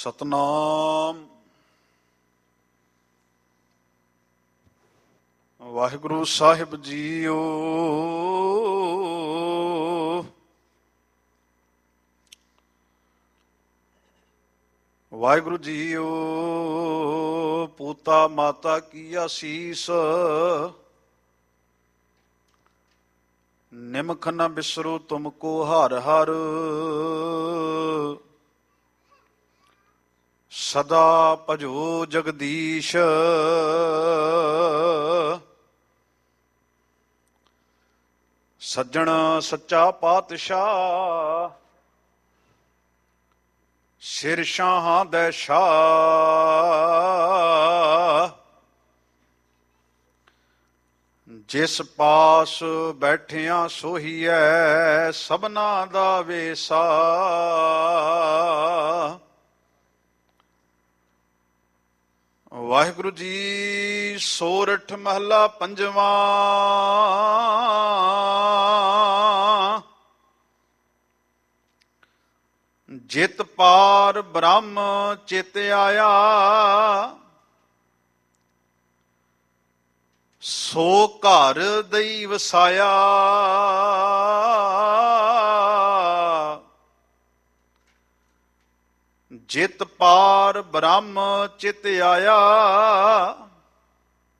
ਸਤਨਾਮ। ਵਾਹਿਗੁਰੂ ਸਾਹਿਬ JIO. Waheguru JIO. ਪੂਤਾ ਮਾਤਾ ਕੀ ਆਸੀਸ, ਨਿਮਖ ਨ ਬਿਸਰੋ ਤੁਮ ਕੋ ਹਰ ਹਰ। ਸਦਾ ਭਜੋ ਜਗਦੀਸ਼, ਸੱਜਣ ਸੱਚਾ ਪਾਤਸ਼ਾਹ। ਸਿਰ ਸ਼ਾਹਾਂ ਦੈ ਸ਼ਾਹ, ਜਿਸ ਪਾਸ ਬੈਠਿਆਂ ਸੋਹੀਐ ਸਭਨਾ ਦਾ ਵੇਸਾ। ਵਾਹਿਗੁਰੂ ਜੀ। ਸੋਰਠ ਮਹੱਲਾ ਪੰਜਵਾਂ। ਜਿਤ ਪਾਰ ਬ੍ਰਹਮ ਚਿਤ ਆਇਆ, ਸੋ ਘਰ ਦਈ ਵਸਾਇਆ। ਜਿਤ ਪਾਰ ਬ੍ਰਹਮ ਚਿਤ ਆਇਆ,